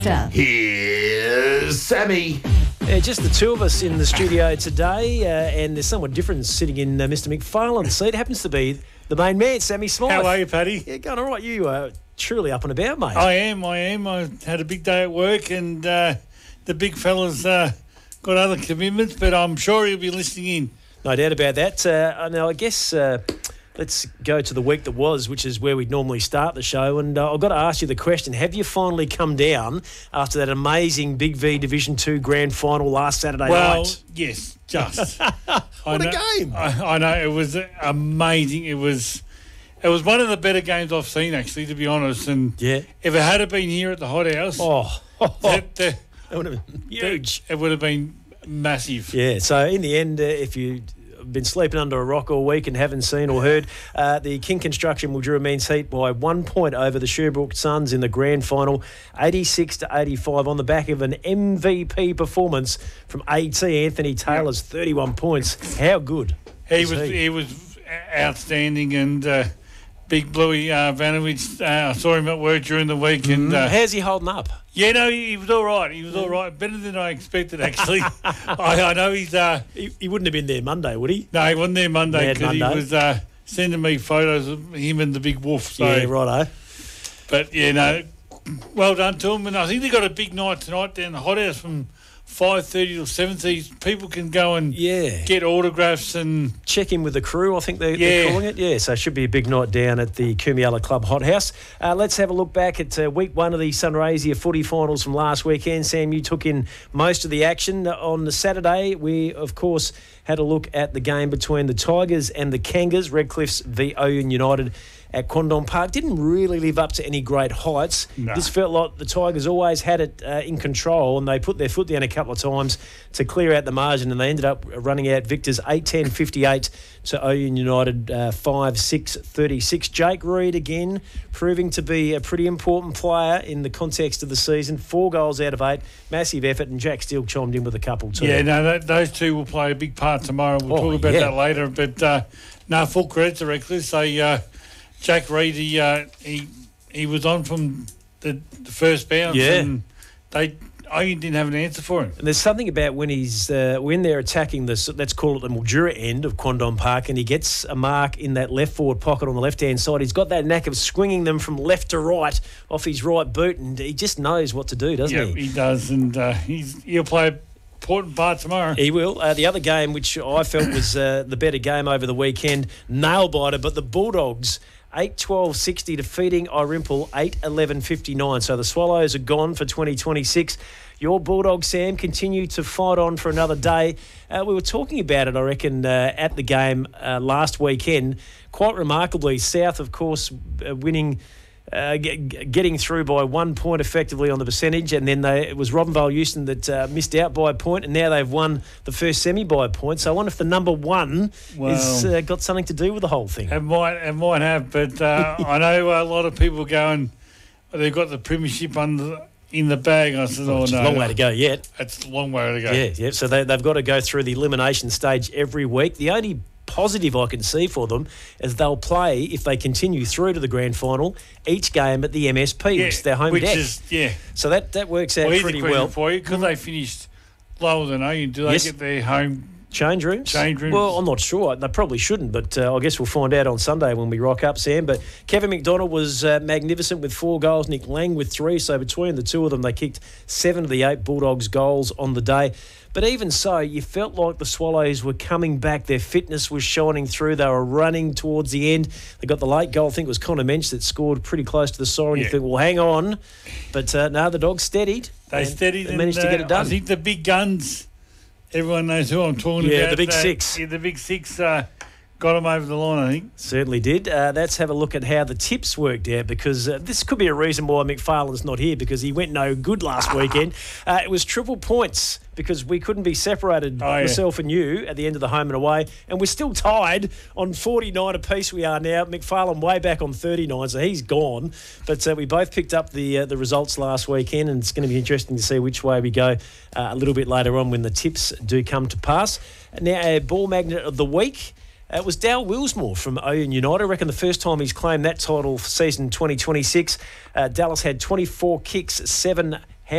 Here's Sammy. Just the two of us in the studio today, and there's someone different sitting in Mr. McFarlane's seat. It happens to be the main man, Sammy Smythe. How are you, Paddy? Yeah, going all right. You are truly up and about, mate. I am. I had a big day at work, and the big fella's got other commitments, but I'm sure he'll be listening in. No doubt about that. Now, I guess let's go to the week that was, which is where we'd normally start the show. And I've got to ask you the question, have you finally come down after that amazing Big V Division 2 grand final last Saturday night? Well, yes, just. What a game. I know, it was amazing. It was one of the better games I've seen, actually, to be honest. And yeah, if it had been here at the Hot House, that would have been huge. It would have been massive. Yeah, so in the end, if you been sleeping under a rock all week and haven't seen or heard, the King Construction Mildura Means Heat by 1 point over the Sherbrooke Suns in the grand final, 86-85 on the back of an MVP performance from AT Anthony Taylor's 31 points. How good? He was outstanding, and Big Bluey Vanovich, I saw him at work during the week. And how's he holding up? Yeah, no, he was all right. He was all right. Better than I expected, actually. I know he's... He wouldn't have been there Monday, would he? No, he wasn't there Monday because he was sending me photos of him and the big wolf. So. Yeah, righto. But, yeah, no, well done to him. And I think they got a big night tonight down the Hot House from 5:30 till 7:30. People can go and get autographs and... check in with the crew, I think they're calling it. Yeah, so it should be a big night down at the Kumiala Club Hot House. Let's have a look back at week one of the Sunraysia footy finals from last weekend. Sam, you took in most of the action. On the Saturday, we, of course, had a look at the game between the Tigers and the Kangas, Redcliffs v Oyen United at Quandong Park. Didn't really live up to any great heights. No. Just felt like the Tigers always had it in control, and they put their foot down a couple of times to clear out the margin, and they ended up running out victors 8-10-58 to Oyen United 5-6-36. Jake Reid again proving to be a pretty important player in the context of the season. 4 goals out of 8, massive effort, and Jack Steele chimed in with a couple too. Yeah, no, those two will play a big part tomorrow. We'll talk about that later. But no, full credit to Redcliffe. Jack Reid, he was on from the first bounce, and Oyen didn't have an answer for him. And there's something about when he's when they're attacking this, let's call it the Mildura end of Quandong Park, and he gets a mark in that left forward pocket on the left-hand side. He's got that knack of swinging them from left to right off his right boot, and he just knows what to do, doesn't he? Yeah, he does, and he'll play a important part tomorrow. He will. The other game, which I felt was the better game over the weekend, nail-biter, but the Bulldogs 8-12-60 defeating Irimple 8-11-59. So the Swallows are gone for 2026. Your Bulldogs, Sam, continue to fight on for another day. We were talking about it, I reckon, at the game last weekend. Quite remarkably, South, of course, winning... getting through by 1 point effectively on the percentage, and then it was Robinvale Euston that missed out by a point, and now they've won the first semi by a point. So I wonder if the number one has got something to do with the whole thing. It might have, but I know a lot of people going, they've got the premiership in the bag. I said, it's a long way to go yet. It's a long way to go. Yeah. So they've got to go through the elimination stage every week. The only positive I can see for them is they'll play, if they continue through to the grand final, each game at the MSP, which is their home deck. So that works out pretty well. For you, because they finished lower than Oyen, do they get their home change rooms? Change rooms? Well, I'm not sure. They probably shouldn't, but I guess we'll find out on Sunday when we rock up, Sam. But Kevin McDonald was magnificent with 4 goals, Nick Lang with 3. So between the two of them, they kicked 7 of the 8 Bulldogs goals on the day. But even so, you felt like the Swallows were coming back. Their fitness was shining through. They were running towards the end. They got the late goal. I think it was Connor Mensch that scored pretty close to the siren. You think, well, hang on. But no, the Dogs steadied. They steadied. They managed to get it done. I think the big guns, everyone knows who I'm talking about. Yeah, the big six. Yeah, the big six got them over the line, I think. Certainly did. Let's have a look at how the tips worked out, because this could be a reason why McFarlane's not here, because he went no good last weekend. It was triple points because we couldn't be separated, myself and you, at the end of the home and away. And we're still tied on 49 apiece we are now. McFarlane way back on 39, so he's gone. But we both picked up the results last weekend, and it's going to be interesting to see which way we go a little bit later on when the tips do come to pass. Now, our ball magnet of the week... It was Dal Willsmore from Oyen United. I reckon the first time he's claimed that title for season 2026. Dallas had 24 kicks, 7